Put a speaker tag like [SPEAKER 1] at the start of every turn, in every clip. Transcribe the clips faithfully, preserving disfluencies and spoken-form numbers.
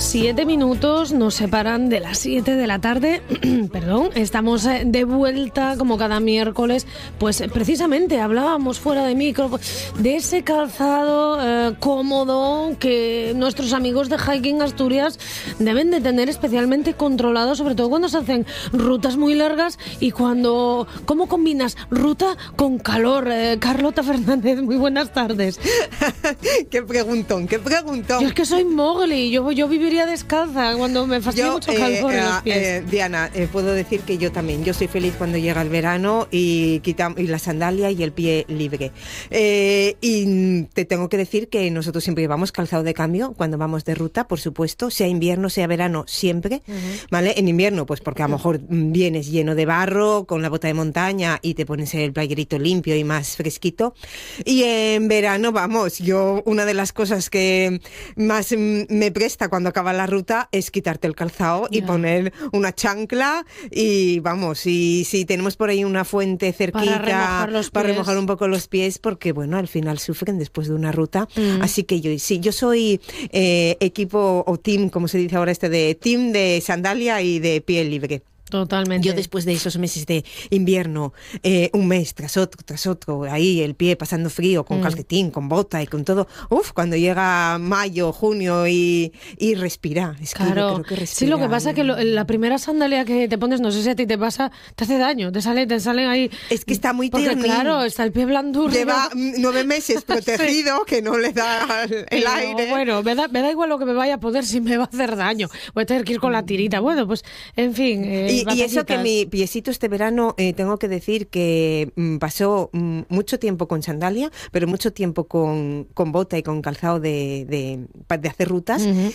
[SPEAKER 1] Siete minutos nos separan de las siete de la tarde. Perdón, estamos de vuelta como cada miércoles. Pues precisamente hablábamos fuera de micro de ese calzado eh, cómodo que nuestros amigos de Hiking Asturias deben de tener especialmente controlado, sobre todo cuando se hacen rutas muy largas y cuando... ¿Cómo combinas ruta con calor? Eh, Carlota Fernández, muy buenas tardes.
[SPEAKER 2] Qué preguntón, qué preguntón.
[SPEAKER 1] Yo es que soy mogli, yo, yo viviría descalza cuando me fastidia
[SPEAKER 2] yo,
[SPEAKER 1] mucho
[SPEAKER 2] eh,
[SPEAKER 1] calor en
[SPEAKER 2] eh,
[SPEAKER 1] los pies.
[SPEAKER 2] Eh, Diana, eh, puedo decir que yo también, yo soy feliz cuando llega el verano y, quita, y la sandalia y el pie libre. Eh, y te tengo que decir que nosotros siempre llevamos calzado de cambio cuando vamos de ruta, por supuesto, sea invierno, sea verano, siempre, uh-huh. ¿Vale? En invierno, pues porque a lo mejor vienes lleno de barro, con la bota de montaña y te pones el playerito limpio y más fresquito. Y en verano, vamos, yo una de las cosas que más me presta cuando acaba la ruta es quitarte el calzado y yeah. poner una chancla y vamos, y si tenemos por ahí una fuente cerquita
[SPEAKER 1] para remojar, los
[SPEAKER 2] para
[SPEAKER 1] pies.
[SPEAKER 2] remojar un poco los pies, porque bueno, al final sufren después de una ruta. Mm. Así que yo sí, yo soy eh, equipo o team, como se dice ahora este, de team de sandalia y de pie libre.
[SPEAKER 1] Totalmente.
[SPEAKER 2] Yo después de esos meses de invierno, eh, un mes tras otro, tras otro, ahí el pie pasando frío, con mm. calcetín, con bota y con todo, uff, cuando llega mayo, junio y, y respira. Es que
[SPEAKER 1] claro.
[SPEAKER 2] yo creo que respira.
[SPEAKER 1] Sí, lo que pasa es que lo, la primera sandalia que te pones, no sé si a ti te pasa, te hace daño, te sale, te salen ahí.
[SPEAKER 2] Es que está muy
[SPEAKER 1] porque,
[SPEAKER 2] tiernín.
[SPEAKER 1] Claro, está el pie blandurro.
[SPEAKER 2] Lleva nueve meses protegido, sí. que no le da el, el
[SPEAKER 1] Pero,
[SPEAKER 2] aire.
[SPEAKER 1] Bueno, me da, me da igual lo que me vaya a poder si me va a hacer daño. Voy a tener que ir con la tirita. Bueno, pues, en fin. Eh,
[SPEAKER 2] y, y eso que mi piecito este verano, eh, tengo que decir que mm, pasó mm, mucho tiempo con sandalia, pero mucho tiempo con, con bota y con calzado de, de, de hacer rutas. Uh-huh.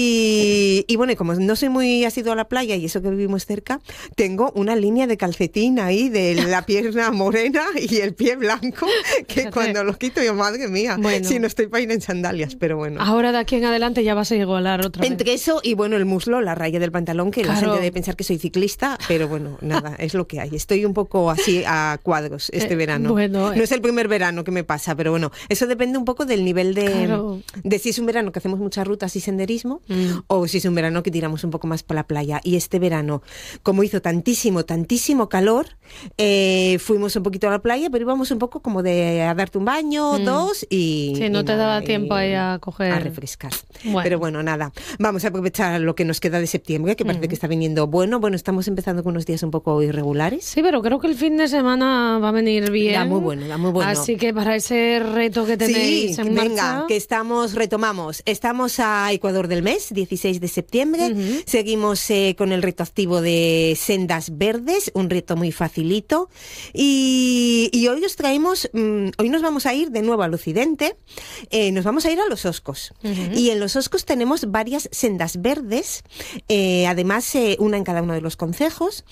[SPEAKER 2] Y, y bueno, como no soy muy asiduo a la playa y eso que vivimos cerca, tengo una línea de calcetín ahí de la pierna morena y el pie blanco, que cuando lo quito yo, madre mía, bueno. si no estoy para ir en sandalias, pero bueno.
[SPEAKER 1] Ahora de aquí en adelante ya vas a igualar otra vez.
[SPEAKER 2] Entre eso y bueno, el muslo, la raya del pantalón, que claro. la gente debe pensar que soy ciclista, pero bueno, nada, es lo que hay. Estoy un poco así a cuadros este eh, verano.
[SPEAKER 1] Bueno,
[SPEAKER 2] no es el primer verano que me pasa, pero bueno, eso depende un poco del nivel de, claro. de si es un verano que hacemos muchas rutas y senderismo mm. o si es un verano que tiramos un poco más para la playa. Y este verano, como hizo tantísimo, tantísimo calor, eh, fuimos un poquito a la playa, pero íbamos un poco como de a darte un baño, mm. dos y...
[SPEAKER 1] Sí, no
[SPEAKER 2] y
[SPEAKER 1] te
[SPEAKER 2] nada,
[SPEAKER 1] daba tiempo ahí a coger...
[SPEAKER 2] A refrescar.
[SPEAKER 1] Bueno.
[SPEAKER 2] Pero bueno, nada, vamos a aprovechar lo que nos queda de septiembre, que parece mm. que está viniendo bueno. Bueno, estamos empezando con unos días un poco irregulares.
[SPEAKER 1] Sí, pero creo que el fin de semana va a venir bien.
[SPEAKER 2] Da muy bueno, da muy bueno.
[SPEAKER 1] Así que para ese reto que tenéis
[SPEAKER 2] sí,
[SPEAKER 1] en
[SPEAKER 2] venga,
[SPEAKER 1] marcha...
[SPEAKER 2] que estamos, retomamos. Estamos a Ecuador del mes, dieciséis de septiembre. Uh-huh. Seguimos eh, con el reto activo de Sendas Verdes, un reto muy facilito. Y, y hoy os traemos, mmm, hoy nos vamos a ir de nuevo al occidente. Eh, nos vamos a ir a Los Oscos. Uh-huh. Y en Los Oscos tenemos varias sendas verdes, eh, además eh, una en cada uno de los concejos.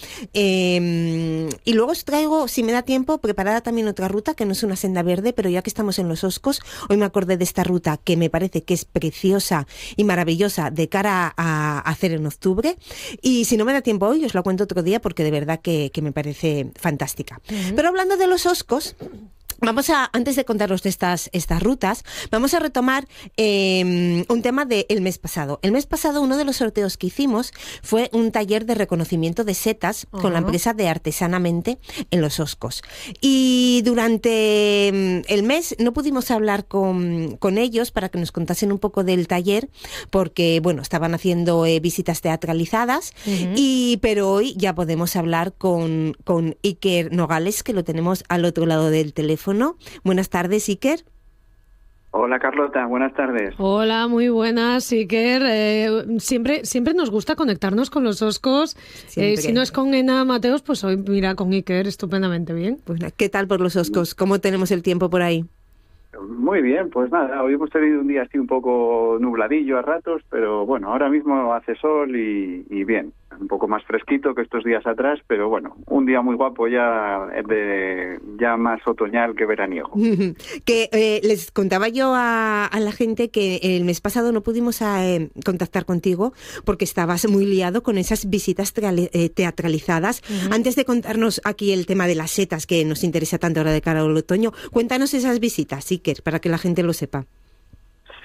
[SPEAKER 2] Eh, y luego os traigo, si me da tiempo, preparada también otra ruta que no es una senda verde, pero ya que estamos en Los Oscos, hoy me acordé de esta ruta que me parece que es preciosa y maravillosa de cara a, a hacer en octubre. Y si no me da tiempo hoy, os la cuento otro día porque de verdad que, que me parece fantástica. Uh-huh. Pero hablando de Los Oscos... Vamos a, antes de contaros de estas, estas rutas, vamos a retomar eh, un tema del mes pasado. El mes pasado uno de los sorteos que hicimos fue un taller de reconocimiento de setas uh-huh. con la empresa de Artesanamente en Los Oscos. Y durante el mes no pudimos hablar con, con ellos para que nos contasen un poco del taller, porque bueno, estaban haciendo eh, visitas teatralizadas, uh-huh. y pero hoy ya podemos hablar con, con Iker Nogales, que lo tenemos al otro lado del teléfono. Buenas tardes, Iker.
[SPEAKER 3] Hola, Carlota, buenas tardes.
[SPEAKER 1] Hola, muy buenas, Iker. Eh, siempre, siempre nos gusta conectarnos con Los Oscos. Eh, si no es con Ena Mateos, pues hoy, mira, con Iker, estupendamente bien.
[SPEAKER 2] Pues, ¿qué tal por Los Oscos? ¿Cómo tenemos el tiempo por ahí?
[SPEAKER 3] Muy bien, pues nada, hoy hemos tenido un día así un poco nubladillo a ratos, pero bueno, ahora mismo hace sol y, y bien, un poco más fresquito que estos días atrás, pero bueno, un día muy guapo ya de ya más otoñal que veraniego.
[SPEAKER 2] Que eh, les contaba yo a, a la gente que el mes pasado no pudimos eh, contactar contigo porque estabas muy liado con esas visitas teatralizadas. Uh-huh. Antes de contarnos aquí el tema de las setas que nos interesa tanto ahora de cara al otoño, cuéntanos esas visitas, Iker, para que la gente lo sepa.
[SPEAKER 3] Sí,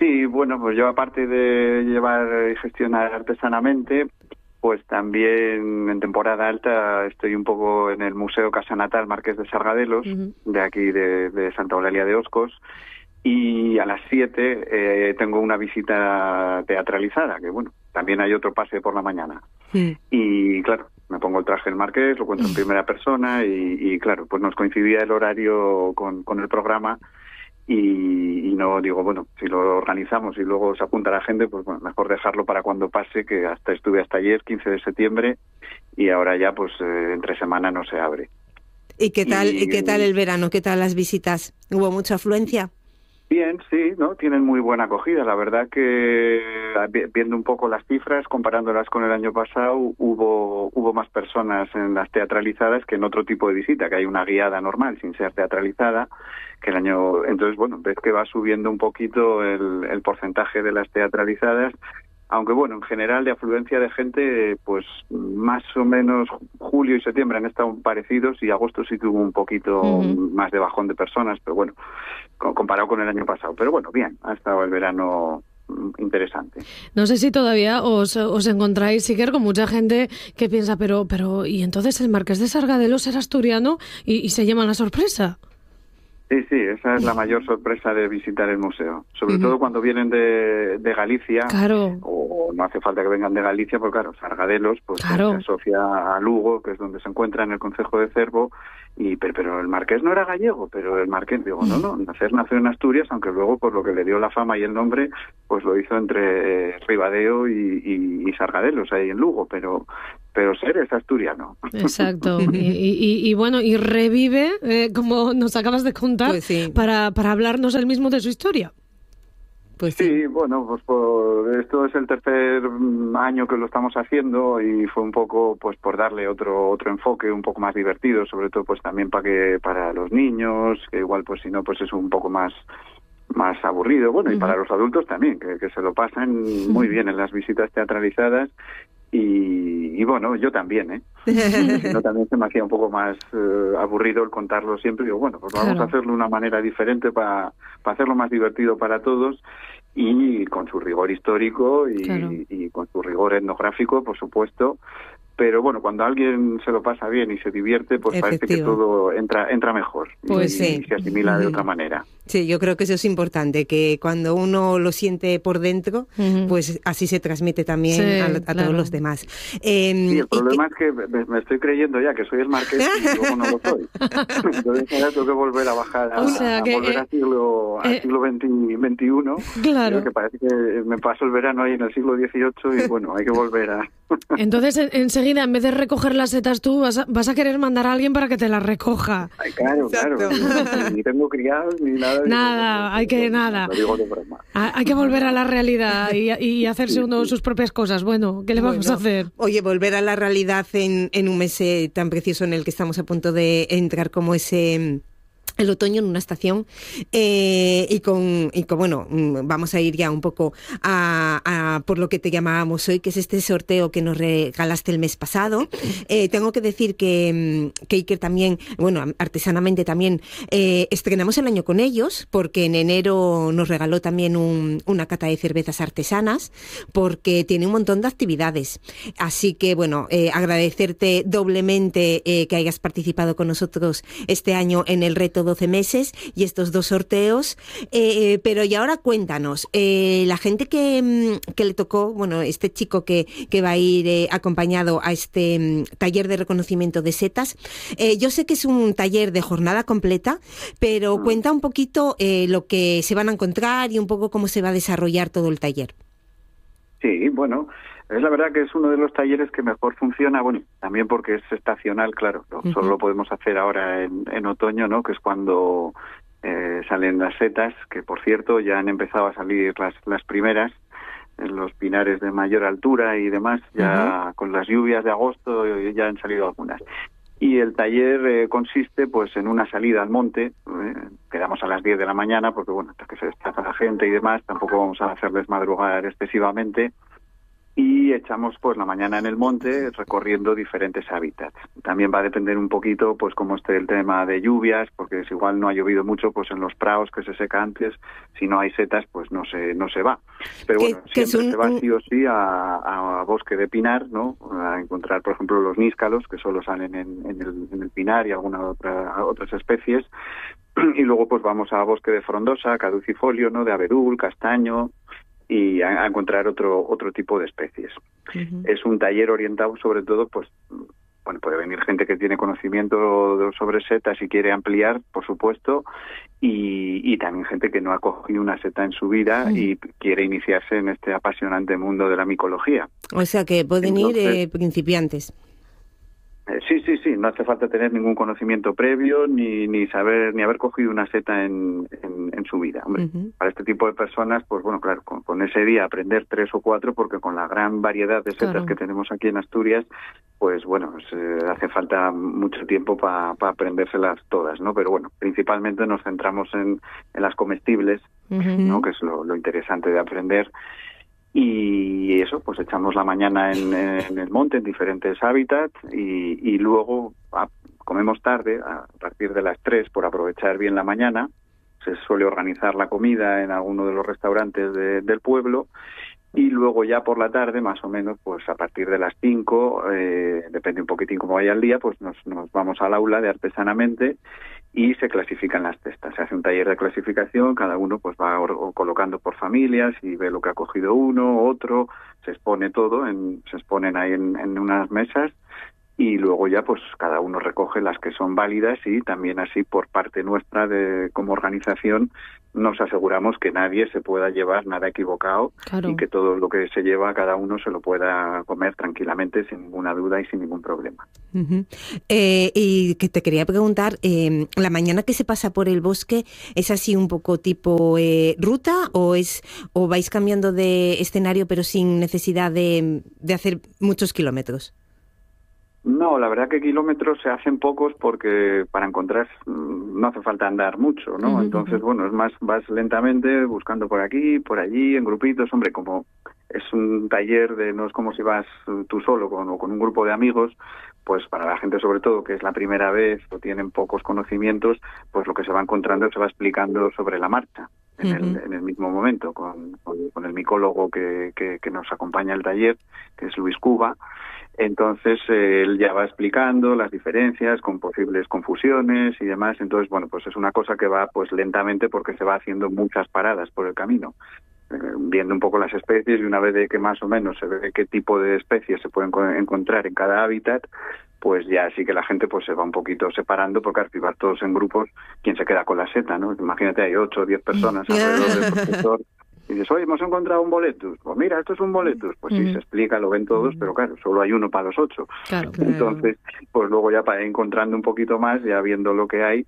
[SPEAKER 3] Sí, bueno, pues yo aparte de llevar y gestionar artesanamente, pues también en temporada alta estoy un poco en el Museo Casa Natal Marqués de Sargadelos, uh-huh. de aquí de, de Santa Eulalia de Oscos, y a las siete eh, tengo una visita teatralizada, que bueno, también hay otro pase por la mañana. Sí. Y claro, me pongo el traje del Marqués, lo cuento en primera persona y, y claro, pues nos coincidía el horario con, con el programa y, y no digo, bueno, si lo organizamos y luego se apunta la gente, pues bueno, mejor dejarlo para cuando pase, que hasta estuve hasta ayer, quince de septiembre, y ahora ya pues eh, entre semana no se abre.
[SPEAKER 2] ¿Y qué tal, y, ¿y qué tal el verano? ¿Qué tal las visitas? ¿Hubo mucha afluencia?
[SPEAKER 3] Bien, sí, ¿no? Tienen muy buena acogida. La verdad que viendo un poco las cifras, comparándolas con el año pasado, hubo hubo más personas en las teatralizadas que en otro tipo de visita, que hay una guiada normal sin ser teatralizada, que el año... Entonces, bueno, ves que va subiendo un poquito el, el porcentaje de las teatralizadas, aunque bueno, en general de afluencia de gente, pues más o menos julio y septiembre han estado parecidos y agosto sí que hubo un poquito uh-huh. más de bajón de personas, pero bueno, comparado con el año pasado. Pero bueno, bien, ha estado el verano interesante.
[SPEAKER 1] No sé si todavía os, os encontráis, Iker, con mucha gente que piensa, pero pero y entonces el Marqués de Sargadelos era asturiano y, y se llama la sorpresa.
[SPEAKER 3] Sí, sí, esa es la mayor sorpresa de visitar el museo. Sobre uh-huh. todo cuando vienen de, de Galicia.
[SPEAKER 1] Claro.
[SPEAKER 3] O no hace falta que vengan de Galicia, porque claro, Sargadelos pues
[SPEAKER 1] claro.
[SPEAKER 3] se asocia a Lugo, que es donde se encuentra en el concejo de Cervo, y pero, pero el Marqués no era gallego, pero el Marqués, digo, no, no, nacer nació en Asturias, aunque luego por lo que le dio la fama y el nombre, pues lo hizo entre eh, Ribadeo y, y, y Sargadelos, ahí en Lugo, pero... pero ser es asturiano.
[SPEAKER 1] Exacto. y, y, y bueno, y revive, eh, como nos acabas de contar,
[SPEAKER 2] pues sí.
[SPEAKER 1] para, para hablarnos él mismo de su historia.
[SPEAKER 3] Pues sí. sí, bueno, pues por, esto es el tercer año que lo estamos haciendo y fue un poco pues por darle otro otro enfoque un poco más divertido, sobre todo pues también para que para los niños, que igual pues si no pues es un poco más más aburrido, bueno, uh-huh. y para los adultos también, que, que se lo pasan uh-huh. muy bien en las visitas teatralizadas. Y, y bueno, yo también, ¿eh? No, también se me hacía un poco más eh, aburrido el contarlo siempre. Digo, bueno, pues vamos claro. a hacerlo de una manera diferente para pa hacerlo más divertido para todos y con su rigor histórico y, claro. y con su rigor etnográfico, por supuesto. Pero bueno, cuando alguien se lo pasa bien y se divierte, pues
[SPEAKER 2] Efectivo.
[SPEAKER 3] parece que todo entra entra mejor
[SPEAKER 2] pues
[SPEAKER 3] y,
[SPEAKER 2] sí.
[SPEAKER 3] y se asimila uh-huh. de otra manera.
[SPEAKER 2] Sí, yo creo que eso es importante, que cuando uno lo siente por dentro, uh-huh. pues así se transmite también sí, a, a claro. todos los demás.
[SPEAKER 3] Eh, sí, el problema que... es que me, me estoy creyendo ya que soy el Marqués y luego no lo soy. Entonces ahora tengo que volver a bajar a, o sea, a que, volver eh, al siglo, eh, al siglo veintiuno. Claro. Creo que parece que me paso el verano ahí en el siglo dieciocho y bueno, hay que volver a...
[SPEAKER 1] Entonces, en, enseguida, en vez de recoger las setas tú, vas a, vas a querer mandar a alguien para que te las recoja.
[SPEAKER 3] Ay, claro, Exacto. claro. Ni tengo criados, ni nada.
[SPEAKER 1] Nada, no, hay que no, nada.
[SPEAKER 3] Lo digo de broma.
[SPEAKER 1] Hay que volver a la realidad y, y hacerse sí, uno sí. sus propias cosas. Bueno, ¿qué le vamos bueno, a hacer?
[SPEAKER 2] Oye, volver a la realidad en, en un mes eh, tan precioso en el que estamos a punto de entrar como ese... el otoño en una estación eh, y con y con bueno vamos a ir ya un poco a, a por lo que te llamábamos hoy, que es este sorteo que nos regalaste el mes pasado. Eh, tengo que decir que, que Iker también, bueno, artesanamente también eh, estrenamos el año con ellos, porque en enero nos regaló también un, una cata de cervezas artesanas, porque tiene un montón de actividades. Así que bueno, eh, agradecerte doblemente eh, que hayas participado con nosotros este año en el reto doce meses y estos dos sorteos, eh, pero y ahora cuéntanos, eh, la gente que, que le tocó, bueno, este chico que, que va a ir eh, acompañado a este um, taller de reconocimiento de setas, eh, yo sé que es un taller de jornada completa, pero cuenta un poquito eh, lo que se van a encontrar y un poco cómo se va a desarrollar todo el taller.
[SPEAKER 3] Sí, bueno, es la verdad que es uno de los talleres que mejor funciona, bueno, también porque es estacional, claro, uh-huh. solo lo podemos hacer ahora en, en otoño, ¿no? Que es cuando eh, salen las setas, que por cierto ya han empezado a salir las, las primeras, en los pinares de mayor altura y demás, ya uh-huh. con las lluvias de agosto ya han salido algunas. Y el taller eh, consiste pues en una salida al monte, eh, quedamos a las diez de la mañana, porque bueno, hasta que se desplaza la gente y demás, tampoco vamos a hacerles madrugar excesivamente. y echamos pues la mañana en el monte recorriendo diferentes hábitats. También va a depender un poquito pues cómo esté el tema de lluvias, porque si igual no ha llovido mucho, pues en los prados que se seca antes, si no hay setas, pues no se no se va. Pero bueno,
[SPEAKER 2] que
[SPEAKER 3] siempre
[SPEAKER 2] un,
[SPEAKER 3] se va
[SPEAKER 2] un...
[SPEAKER 3] sí o sí a, a bosque de pinar, ¿no? A encontrar, por ejemplo, los níscalos, que solo salen en, en, el, en el pinar y algunas otra, otras especies. Y luego pues vamos a bosque de frondosa, caducifolio, ¿no? De abedul, castaño, y a, a encontrar otro otro tipo de especies. Uh-huh. Es un taller orientado sobre todo, pues, bueno, puede venir gente que tiene conocimiento sobre setas y quiere ampliar, por supuesto, y, y también gente que no ha cogido una seta en su vida uh-huh. y quiere iniciarse en este apasionante mundo de la micología.
[SPEAKER 2] O sea que pueden Entonces, ir eh, principiantes.
[SPEAKER 3] Eh, sí, sí, sí, no hace falta tener ningún conocimiento previo ni ni saber ni haber cogido una seta en, en, en su vida. Hombre, uh-huh. Para este tipo de personas, pues bueno, claro, con, con ese día aprender tres o cuatro, porque con la gran variedad de setas claro. que tenemos aquí en Asturias, pues bueno, se, hace falta mucho tiempo para pa aprendérselas todas, ¿no? Pero bueno, principalmente nos centramos en, en las comestibles, uh-huh. ¿no? Que es lo, lo interesante de aprender. Y eso, pues echamos la mañana en, en el monte, en diferentes hábitats, y, y luego a, comemos tarde, a partir de las tres, por aprovechar bien la mañana. Se suele organizar la comida en alguno de los restaurantes de, del pueblo, y luego ya por la tarde, más o menos, pues a partir de las cinco, eh, depende un poquitín cómo vaya el día, pues nos, nos vamos al aula de artesanamente y se clasifican las cestas. Se hace un taller de clasificación, cada uno pues va or- colocando por familias y ve lo que ha cogido uno, otro, se expone todo, en, se exponen ahí en, en unas mesas, y luego ya pues cada uno recoge las que son válidas, y también así por parte nuestra de como organización nos aseguramos que nadie se pueda llevar nada equivocado, claro. y que todo lo que se lleva cada uno se lo pueda comer tranquilamente, sin ninguna duda y sin ningún problema.
[SPEAKER 2] Uh-huh. Eh, y que te quería preguntar, eh, ¿la mañana que se pasa por el bosque es así un poco tipo eh, ruta, o es o vais cambiando de escenario pero sin necesidad de, de hacer muchos kilómetros?
[SPEAKER 3] No, la verdad que kilómetros se hacen pocos, porque para encontrar no hace falta andar mucho, ¿no? Uh-huh. Entonces, bueno, es más, vas lentamente buscando por aquí, por allí, en grupitos. Hombre, como es un taller de, no es como si vas tú solo con, o con un grupo de amigos, pues para la gente sobre todo que es la primera vez o tienen pocos conocimientos, pues lo que se va encontrando se va explicando sobre la marcha. En, uh-huh. el, en el mismo momento, con, con, con el micólogo que, que, que nos acompaña al taller, que es Luis Cuba. Entonces eh, él ya va explicando las diferencias con posibles confusiones y demás. Entonces, bueno, pues es una cosa que va pues lentamente, porque se va haciendo muchas paradas por el camino, eh, viendo un poco las especies, y una vez de que más o menos se ve qué tipo de especies se pueden co- encontrar en cada hábitat, pues ya sí que la gente pues se va un poquito separando, porque al arribar todos en grupos, ¿quién se queda con la seta, no? Imagínate, hay ocho o diez personas alrededor del profesor. Y dices, oye, hemos encontrado un boletus. Pues mira, esto es un boletus. Pues sí, uh-huh. se explica, lo ven todos, pero claro, solo hay uno para los ocho.
[SPEAKER 1] Claro, claro.
[SPEAKER 3] Entonces, pues luego ya para ir encontrando un poquito más, ya viendo lo que hay,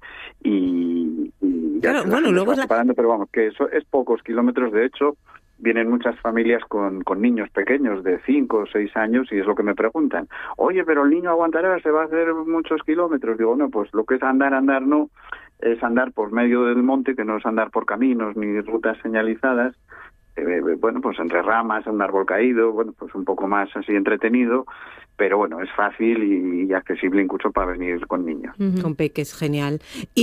[SPEAKER 3] y, y ya
[SPEAKER 2] claro,
[SPEAKER 3] se
[SPEAKER 2] bueno, luego
[SPEAKER 3] va
[SPEAKER 2] la...
[SPEAKER 3] separando, pero vamos, que eso es pocos kilómetros. De hecho, vienen muchas familias con, con niños pequeños de cinco o seis años, y es lo que me preguntan. Oye, pero el niño aguantará, se va a hacer muchos kilómetros. Digo, no, pues lo que es andar, andar no, es andar por medio del monte, que no es andar por caminos ni rutas señalizadas. Eh, bueno, pues entre ramas, un árbol caído, bueno, pues un poco más así entretenido, pero bueno, es fácil y, y accesible incluso para venir con niños.
[SPEAKER 2] Uh-huh. Con peques, genial.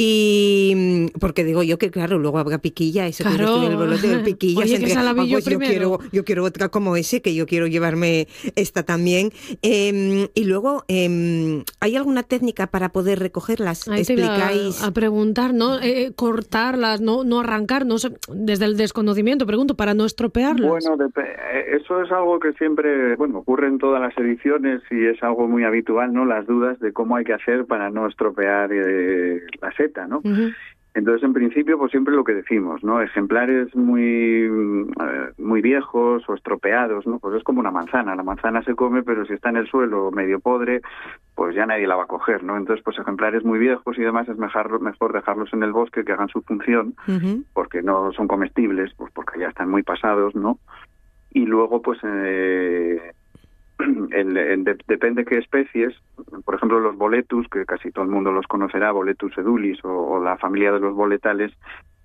[SPEAKER 2] Y porque digo yo que claro, luego habrá piquilla, eso
[SPEAKER 1] claro.
[SPEAKER 2] que yo estoy en el bolote de piquillas.
[SPEAKER 1] Oye,
[SPEAKER 2] entre,
[SPEAKER 1] que
[SPEAKER 2] ah, pues yo
[SPEAKER 1] primero.
[SPEAKER 2] quiero, yo quiero otra como ese, que yo quiero llevarme esta también. Eh, y luego, eh, ¿hay alguna técnica para poder recogerlas?
[SPEAKER 1] Ahí
[SPEAKER 2] Explicáis.
[SPEAKER 1] Te iba a preguntar, ¿no? Eh, cortarlas, no, no arrancar, no sé, desde el desconocimiento, pregunto, para no estropearlas.
[SPEAKER 3] Bueno, de, eso es algo que siempre, bueno, ocurre en todas las ediciones, y es algo muy habitual, ¿no? Las dudas de cómo hay que hacer para no estropear eh, la seta, ¿no? Uh-huh. Entonces, en principio, pues siempre lo que decimos, ¿no? Ejemplares muy eh, muy viejos o estropeados, ¿no? Pues es como una manzana. La manzana se come, pero si está en el suelo medio podre, pues ya nadie la va a coger, ¿no? Entonces, pues ejemplares muy viejos y demás es mejor, mejor dejarlos en el bosque, que hagan su función, uh-huh. porque no son comestibles, pues porque ya están muy pasados, ¿no? Y luego, pues... Eh, El, el de, depende qué especies, por ejemplo los boletus, que casi todo el mundo los conocerá, Boletus edulis o, o la familia de los boletales,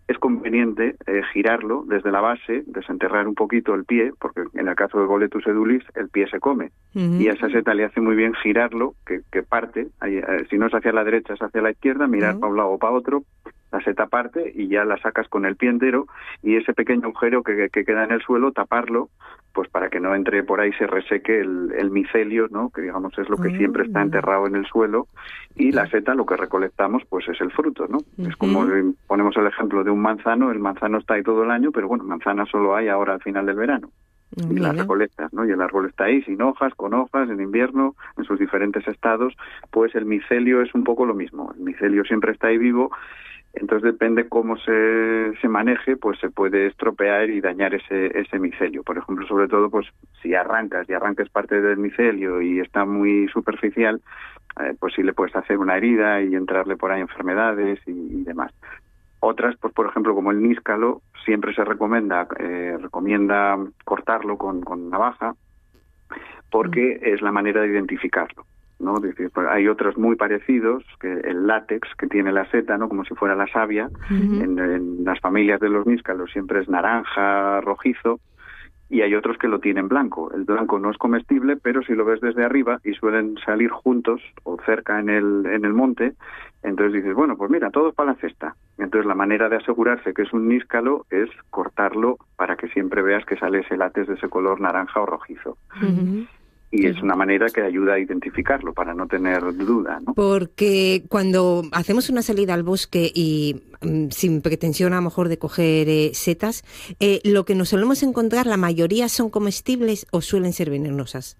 [SPEAKER 3] es conveniente eh, girarlo desde la base, desenterrar un poquito el pie, porque en el caso del Boletus edulis el pie se come. Uh-huh. Y a esa seta le hace muy bien girarlo, que, que parte, ahí, eh, si no es hacia la derecha, es hacia la izquierda, mirar uh-huh. para un lado o para otro, la seta parte y ya la sacas con el pie entero, y ese pequeño agujero que, que queda en el suelo, taparlo, pues para que no entre por ahí, se reseque el, el micelio, ¿no? Que digamos es lo que uh-huh. siempre está enterrado en el suelo, y la seta lo que recolectamos pues es el fruto, ¿no? Uh-huh. Es como eh, ponemos el ejemplo de un manzano, el manzano está ahí todo el año, pero bueno, manzanas solo hay ahora al final del verano. Uh-huh. Y las recolectas, ¿no? Y el árbol está ahí sin hojas, con hojas, en invierno, en sus diferentes estados, pues el micelio es un poco lo mismo, el micelio siempre está ahí vivo. Entonces depende cómo se, se maneje, pues se puede estropear y dañar ese, ese micelio. Por ejemplo, sobre todo, pues si arrancas y arrancas parte del micelio y está muy superficial, eh, pues sí le puedes hacer una herida y entrarle por ahí enfermedades y, y demás. Otras, pues por ejemplo, como el níscalo, siempre se recomienda eh, recomienda cortarlo con, con navaja, porque es la manera de identificarlo, ¿no? Es decir, hay otros muy parecidos, que el látex que tiene la seta, ¿no? Como si fuera la savia. Uh-huh. en, en las familias de los níscalos siempre es naranja, rojizo, y hay otros que lo tienen blanco. El blanco no es comestible, pero si lo ves desde arriba, y suelen salir juntos o cerca en el en el monte, entonces dices, bueno, pues mira, todos para la cesta. Entonces la manera de asegurarse que es un níscalo es cortarlo para que siempre veas que sale ese látex de ese color naranja o rojizo. Uh-huh. Y es una manera que ayuda a identificarlo, para no tener duda, ¿no?
[SPEAKER 2] Porque cuando hacemos una salida al bosque y mm, sin pretensión a lo mejor de coger eh, setas, eh, lo que nos solemos encontrar, la mayoría son comestibles o suelen ser venenosas.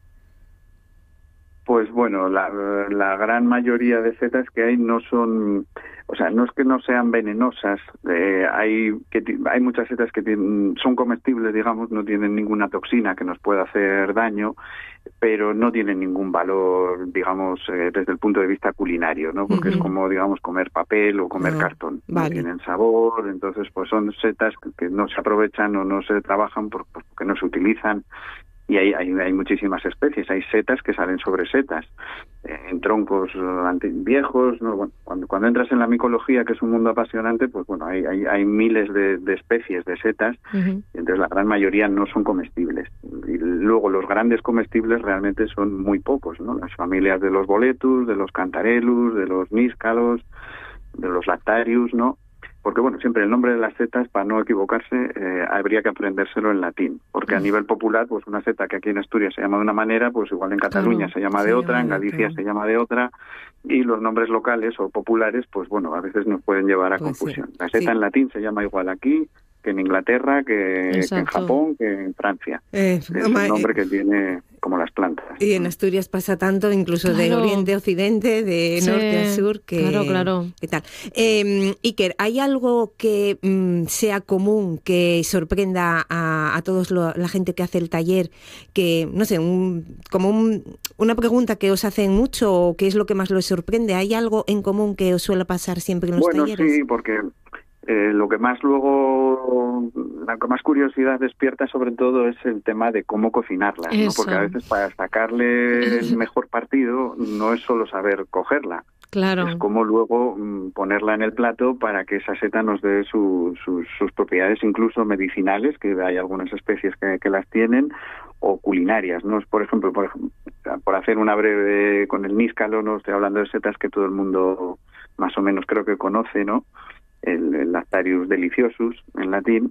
[SPEAKER 3] Pues bueno, la, la gran mayoría de setas que hay no son, o sea, no es que no sean venenosas, eh, hay que hay muchas setas que tienen, son comestibles, digamos, no tienen ninguna toxina que nos pueda hacer daño, pero no tienen ningún valor, digamos, eh, desde el punto de vista culinario, ¿no? Porque uh-huh. es como, digamos, comer papel o comer uh-huh. cartón. Vale. No tienen sabor, entonces pues son setas que, que no se aprovechan o no se trabajan por, porque no se utilizan. Y hay, hay, hay muchísimas especies, hay setas que salen sobre setas, eh, en troncos anti- viejos, ¿no? Bueno, cuando, cuando entras en la micología, que es un mundo apasionante, pues bueno, hay, hay, hay miles de, de especies de setas, uh-huh. y entonces la gran mayoría no son comestibles. Y luego los grandes comestibles realmente son muy pocos, ¿no? Las familias de los boletus, de los cantarellus, de los níscalos, de los lactarius, ¿no? Porque, bueno, siempre el nombre de las setas, para no equivocarse, eh, habría que aprendérselo en latín. Porque a nivel popular, pues una seta que aquí en Asturias se llama de una manera, pues igual en Cataluña claro, se llama de otra, en Galicia se llama de otra, y los nombres locales o populares, pues bueno, a veces nos pueden llevar a pues confusión. Sí, la seta sí. en latín se llama igual aquí, que en Inglaterra, que, que en Japón, que en Francia. Eh, es un nombre que tiene como las plantas.
[SPEAKER 2] Y en Asturias pasa tanto, incluso claro. de oriente a occidente, de sí, norte a sur, que...
[SPEAKER 1] Claro, claro.
[SPEAKER 2] ¿Qué tal? Eh, Iker, ¿hay algo que mm, sea común, que sorprenda a, a todos lo, la gente que hace el taller? Que, no sé, un, como un, una pregunta que os hacen mucho, o qué es lo que más les sorprende. ¿Hay algo en común que os suele pasar siempre en los
[SPEAKER 3] bueno,
[SPEAKER 2] talleres?
[SPEAKER 3] Bueno, sí, porque... Eh, lo que más luego, la que más curiosidad despierta sobre todo es el tema de cómo cocinarla, ¿no? Porque a veces para sacarle el mejor partido no es solo saber cogerla,
[SPEAKER 1] claro.
[SPEAKER 3] es como luego mm, ponerla en el plato para que esa seta nos dé su, su, sus propiedades incluso medicinales, que hay algunas especies que, que las tienen, o culinarias, ¿no? Por ejemplo, por ejemplo, por hacer una breve con el níscalo, no estoy hablando de setas que todo el mundo más o menos creo que conoce, ¿no? El, el Lactarius deliciosus en latín.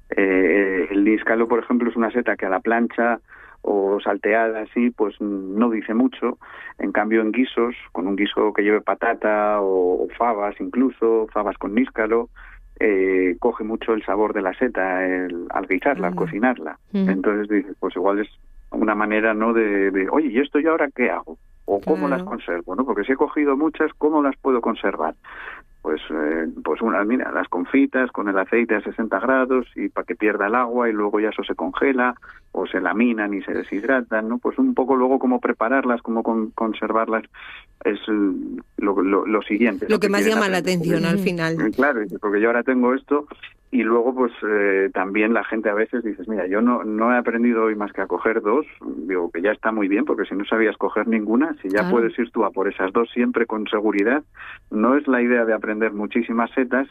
[SPEAKER 3] Eh, el níscalo, por ejemplo, es una seta que a la plancha o salteada así, pues no dice mucho. En cambio, en guisos, con un guiso que lleve patata o, o fabas, incluso fabas con níscalo, eh, coge mucho el sabor de la seta el, al guisarla, uh-huh. al cocinarla. Uh-huh. Entonces dices, pues igual es una manera, ¿no? De, de oye, ¿y esto yo ahora qué hago? O cómo claro. las conservo, ¿no? Porque si he cogido muchas, ¿cómo las puedo conservar? Pues, eh, pues una, mira, las confitas con el aceite a sesenta grados y para que pierda el agua y luego ya eso se congela o se laminan y se deshidratan, ¿no? Pues un poco luego cómo prepararlas, cómo con, conservarlas es lo, lo, lo siguiente.
[SPEAKER 2] Lo, lo que, que más llama la atención porque, al final.
[SPEAKER 3] Claro, porque yo ahora tengo esto y luego pues eh, también la gente a veces dices, mira, yo no, no he aprendido hoy más que a coger dos, digo que ya está muy bien porque si no sabías coger ninguna, si ya claro. puedes ir tú a por esas dos siempre con seguridad, no es la idea de aprender muchísimas setas,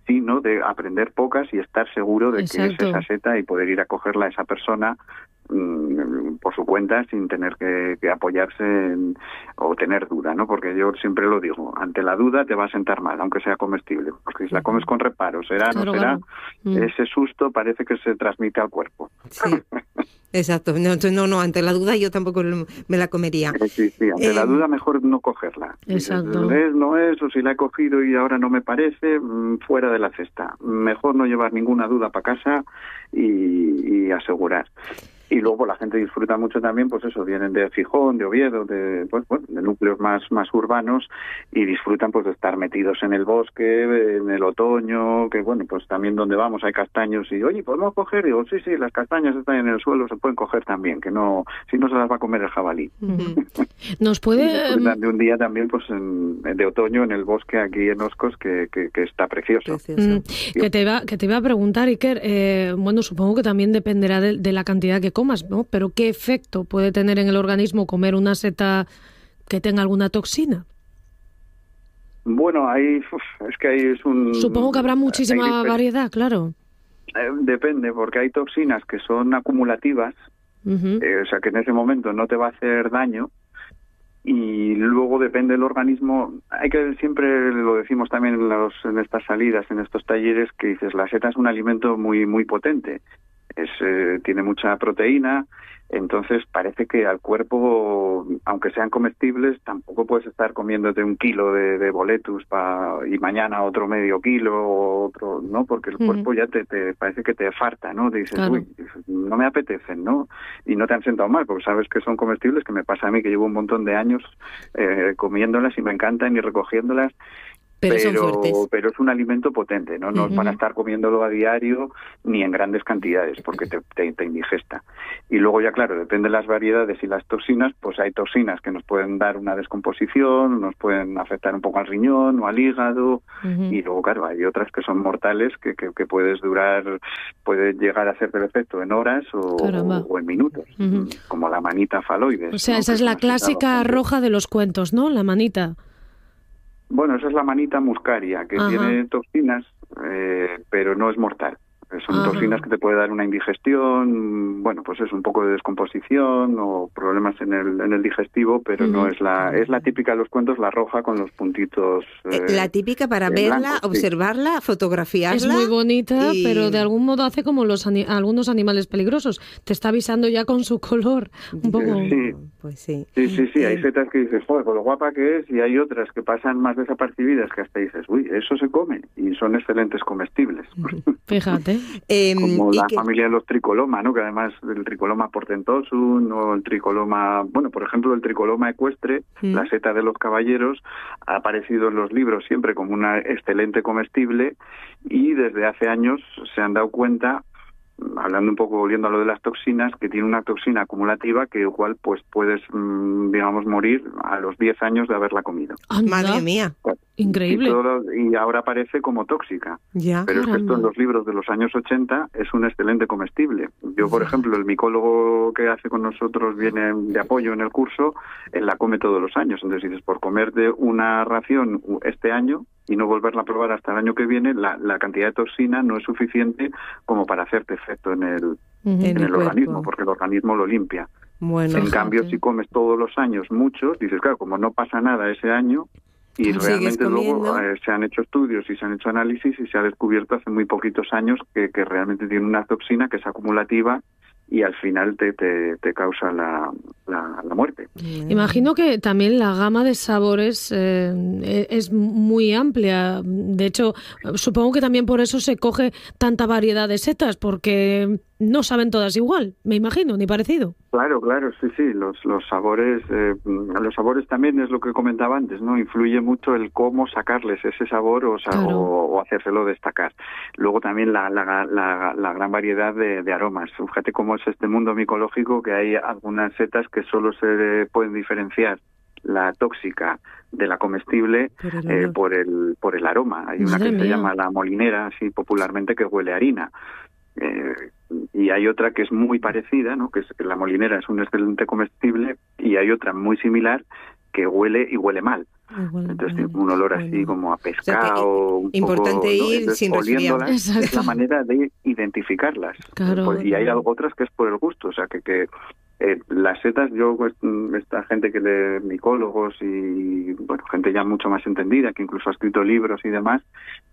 [SPEAKER 3] sino de aprender pocas y estar seguro de
[SPEAKER 1] Exacto.
[SPEAKER 3] que es esa seta y poder ir a cogerla a esa persona mmm, por su cuenta sin tener que, que apoyarse en, o tener duda, ¿no? Porque yo siempre lo digo, ante la duda te va a sentar mal, aunque sea comestible, porque si la comes con reparo, será,
[SPEAKER 1] Claro,
[SPEAKER 3] no será,
[SPEAKER 1] claro. Mm.
[SPEAKER 3] ese susto parece que se transmite al cuerpo.
[SPEAKER 2] Sí. Exacto, no, entonces, no, no, ante la duda yo tampoco me la comería.
[SPEAKER 3] Sí, sí, ante
[SPEAKER 2] Eh,
[SPEAKER 3] la duda mejor no cogerla.
[SPEAKER 1] Exacto.
[SPEAKER 3] Dices, es, no es, o si la he cogido y ahora no me parece, mm, fuera de la cesta. Mejor no llevar ninguna duda para casa y, y asegurar. Y luego la gente disfruta mucho también, pues eso, vienen de Gijón, de Oviedo, de, pues, bueno, de núcleos más, más urbanos y disfrutan pues de estar metidos en el bosque, en el otoño, que bueno, pues también donde vamos hay castaños y, oye, ¿podemos coger? Digo, sí, sí, las castañas están en el suelo, se pueden coger también, que no, si no se las va a comer el jabalí.
[SPEAKER 1] Ujú. Nos
[SPEAKER 3] Y
[SPEAKER 1] puede...
[SPEAKER 3] disfrutan de un día también pues en, de otoño en el bosque aquí en Oscos, que, que, que está precioso.
[SPEAKER 2] Precioso.
[SPEAKER 1] Mm, que te iba que te iba a preguntar, Iker, eh, bueno, supongo que también dependerá de, de la cantidad que comas, ¿no? Pero ¿qué efecto puede tener en el organismo comer una seta que tenga alguna toxina?
[SPEAKER 3] Bueno, ahí uf, es que ahí es un...
[SPEAKER 1] Supongo que habrá
[SPEAKER 3] hay
[SPEAKER 1] muchísima
[SPEAKER 3] difer-
[SPEAKER 1] variedad, claro.
[SPEAKER 3] eh, depende, porque hay toxinas que son acumulativas,
[SPEAKER 1] Ujú.
[SPEAKER 3] eh, o sea que en ese momento no te va a hacer daño, y luego depende del organismo. Hay que, siempre lo decimos también en, los, en estas salidas, en estos talleres, que dices, la seta es un alimento muy muy potente, es eh, tiene mucha proteína, entonces parece que al cuerpo, aunque sean comestibles, tampoco puedes estar comiéndote un kilo de, de boletus pa, y mañana otro medio kilo o otro, ¿no? Porque el
[SPEAKER 1] Ujú.
[SPEAKER 3] cuerpo ya te, te parece que te farta, ¿no? Te dices,
[SPEAKER 1] Claro.
[SPEAKER 3] uy, no me apetecen, ¿no? Y no te han sentado mal, porque sabes que son comestibles, que me pasa a mí, que llevo un montón de años eh, comiéndolas y me encantan y recogiéndolas.
[SPEAKER 2] Pero, son
[SPEAKER 3] Pero,
[SPEAKER 2] fuertes.
[SPEAKER 3] pero es un alimento potente, ¿no? No es
[SPEAKER 1] Ujú.
[SPEAKER 3] para estar comiéndolo a diario ni en grandes cantidades, porque te, te, te indigesta. Y luego ya, claro, depende de las variedades y las toxinas, pues hay toxinas que nos pueden dar una descomposición, nos pueden afectar un poco al riñón o al hígado,
[SPEAKER 1] Ujú.
[SPEAKER 3] y luego, claro, hay otras que son mortales, que, que, que puedes durar, puede llegar a hacerte el efecto en horas o,
[SPEAKER 1] Caramba.
[SPEAKER 3] o en minutos,
[SPEAKER 1] Ujú.
[SPEAKER 3] como la manita faloides.
[SPEAKER 1] O sea,
[SPEAKER 3] ¿no?
[SPEAKER 1] esa
[SPEAKER 3] Que
[SPEAKER 1] es la
[SPEAKER 3] una seta
[SPEAKER 1] clásica
[SPEAKER 3] bastante-
[SPEAKER 1] roja de los cuentos, ¿no? La manita.
[SPEAKER 3] Bueno, esa es la manita muscaria, que
[SPEAKER 1] Ajá.
[SPEAKER 3] tiene toxinas, eh, pero no es mortal. Son
[SPEAKER 1] Ajá.
[SPEAKER 3] toxinas que te puede dar una indigestión, bueno, pues es un poco de descomposición o problemas en el en el digestivo, pero
[SPEAKER 1] Ujú.
[SPEAKER 3] no es la es la típica de los cuentos, la roja con los puntitos.
[SPEAKER 2] Eh,
[SPEAKER 3] eh,
[SPEAKER 2] la típica para
[SPEAKER 3] en
[SPEAKER 2] verla,
[SPEAKER 3] blanco, sí.
[SPEAKER 2] observarla, fotografiarla.
[SPEAKER 1] Es muy bonita,
[SPEAKER 2] y-
[SPEAKER 1] pero de algún modo hace como los ani- algunos animales peligrosos. Te está avisando ya con su color. Un poco...
[SPEAKER 3] Sí.
[SPEAKER 2] Pues sí.
[SPEAKER 3] Sí, sí, sí, hay
[SPEAKER 2] Eh,
[SPEAKER 3] setas que dices, joder, con lo guapa que es, y hay otras que pasan más desapercibidas que hasta dices, uy, eso se come, y son excelentes comestibles.
[SPEAKER 1] Fíjate.
[SPEAKER 2] eh,
[SPEAKER 3] Como
[SPEAKER 2] y
[SPEAKER 3] la
[SPEAKER 2] que-
[SPEAKER 3] familia de los tricoloma, ¿no? Que además el tricoloma portentosum o el tricoloma, bueno, por ejemplo, el tricoloma ecuestre,
[SPEAKER 2] Mm.
[SPEAKER 3] la seta de los caballeros, ha aparecido en los libros siempre como una excelente comestible, y desde hace años se han dado cuenta, hablando un poco, volviendo a lo de las toxinas, que tiene una toxina acumulativa que igual pues puedes, mm, digamos, morir a los diez años de haberla comido.
[SPEAKER 1] Anda,
[SPEAKER 2] Madre mía,
[SPEAKER 1] Increíble.
[SPEAKER 3] Y, todo- y ahora aparece como tóxica.
[SPEAKER 2] ya.
[SPEAKER 3] Pero es que esto
[SPEAKER 1] Caramba.
[SPEAKER 3] en los libros de los años ochenta es un excelente comestible. Yo, por ejemplo, el micólogo que hace con nosotros, viene de apoyo en el curso, él la come todos los años. Entonces dices, por comer de una ración este año y no volverla a probar hasta el año que viene, la, la cantidad de toxina no es suficiente como para hacerte efecto en el,
[SPEAKER 1] Ujú.
[SPEAKER 2] En
[SPEAKER 3] en
[SPEAKER 2] el
[SPEAKER 3] el organismo,
[SPEAKER 2] cuerpo.
[SPEAKER 3] porque el organismo lo limpia.
[SPEAKER 2] Bueno,
[SPEAKER 3] En
[SPEAKER 1] Fíjate.
[SPEAKER 3] cambio, si comes todos los años muchos, dices, claro, como no pasa nada ese año, y
[SPEAKER 2] Sigues
[SPEAKER 3] realmente luego
[SPEAKER 2] comiendo.
[SPEAKER 3] eh, se han hecho estudios y se han hecho análisis y se ha descubierto hace muy poquitos años que, que realmente tiene una toxina que es acumulativa y al final te, te, te causa la, la, la muerte.
[SPEAKER 1] Imagino que también la gama de sabores eh, es muy amplia. De hecho, supongo que también por eso se coge tanta variedad de setas, porque no saben todas igual, me imagino, ni parecido.
[SPEAKER 3] Claro, claro, sí, sí, los, los sabores, eh, los sabores también es lo que comentaba antes, ¿no? Influye mucho el cómo sacarles ese sabor o, sa-
[SPEAKER 1] Claro.
[SPEAKER 3] o, o hacérselo destacar. Luego también la, la, la, la gran variedad de, de aromas. Fíjate cómo es este mundo micológico, que hay algunas setas que solo se pueden diferenciar la tóxica de la comestible
[SPEAKER 2] Por el
[SPEAKER 3] eh,
[SPEAKER 2] olor.
[SPEAKER 3] por el por el aroma. Hay una
[SPEAKER 1] Madre
[SPEAKER 3] que se
[SPEAKER 1] mía.
[SPEAKER 3] llama la molinera, así popularmente, que huele a harina. Eh, y hay otra que es muy parecida, ¿no? Que es que la molinera es un excelente comestible, y hay otra muy similar que huele y huele mal.
[SPEAKER 2] Bueno,
[SPEAKER 3] Entonces
[SPEAKER 2] bueno,
[SPEAKER 3] tiene un olor
[SPEAKER 2] bueno.
[SPEAKER 3] así como a pescado.
[SPEAKER 2] O sea,
[SPEAKER 3] un
[SPEAKER 2] importante
[SPEAKER 3] poco,
[SPEAKER 2] ir
[SPEAKER 3] ¿no?
[SPEAKER 2] sin resfriado.
[SPEAKER 3] Oliéndolas es la manera de identificarlas.
[SPEAKER 1] Claro.
[SPEAKER 3] Pues, y hay algo otras que es por el gusto, o sea que, que eh, las setas, yo pues, esta gente que lee, micólogos y bueno, gente ya mucho más entendida, que incluso ha escrito libros y demás,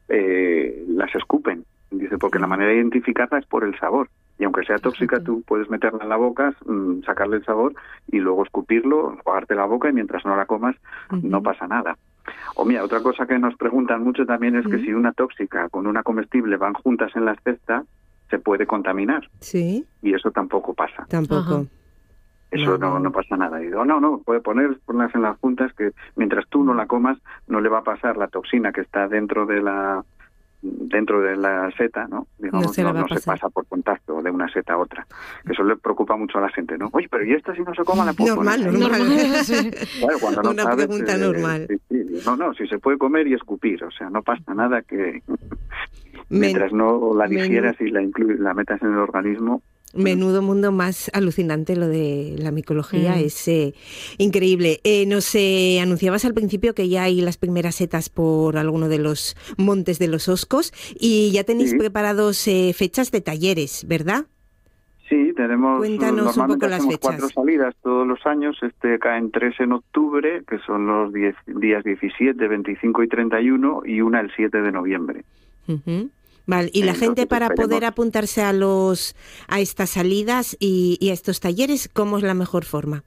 [SPEAKER 3] eh, las escupen. Dice, porque la manera de identificarla es por el sabor. Y aunque sea tóxica, tú puedes meterla en la boca, mmm, sacarle el sabor y luego escupirlo, enjuagarte la boca y mientras no la comas uh-huh. no pasa nada. O mira, otra cosa que nos preguntan mucho también es uh-huh. que si una tóxica con una comestible van juntas en la cesta, se puede contaminar.
[SPEAKER 2] Sí.
[SPEAKER 3] Y eso tampoco pasa.
[SPEAKER 2] Tampoco.
[SPEAKER 3] Ajá. Eso no, no, no pasa nada. Y digo, no, no, puede poner, ponerlas en las juntas que mientras tú no la comas, no le va a pasar la toxina que está dentro de la dentro de la seta, ¿no? Digamos, no, se, no, no se pasa por contacto de una seta a otra. Eso le preocupa mucho a la gente, ¿no? Oye, pero ¿y esta si no se coma la puedo
[SPEAKER 2] normal,
[SPEAKER 3] poner?
[SPEAKER 2] normal.
[SPEAKER 1] Sí.
[SPEAKER 3] Claro, cuando no
[SPEAKER 2] una
[SPEAKER 3] sabes,
[SPEAKER 2] pregunta
[SPEAKER 3] eh,
[SPEAKER 2] normal.
[SPEAKER 3] Sí, sí. No, no, si se puede comer y escupir, o sea, no pasa nada que mientras Men, no la digieras men... y la, inclu- la metas en el organismo.
[SPEAKER 2] Menudo mundo más alucinante lo de la micología, mm. es eh, increíble. Eh, nos eh, anunciabas al principio que ya hay las primeras setas por alguno de los montes de los Oscos y ya tenéis sí. preparados eh, fechas de talleres, ¿verdad?
[SPEAKER 3] Sí, tenemos
[SPEAKER 2] Cuéntanos
[SPEAKER 3] normalmente
[SPEAKER 2] un poco las fechas.
[SPEAKER 3] cuatro salidas todos los años. Este caen tres en octubre, que son los diez, días diecisiete, veinticinco y treinta y uno, y una el siete de noviembre.
[SPEAKER 2] Uh-huh. Vale, y la Entonces, gente para esperemos. poder apuntarse a los a estas salidas y, y a estos talleres, ¿cómo es la mejor forma?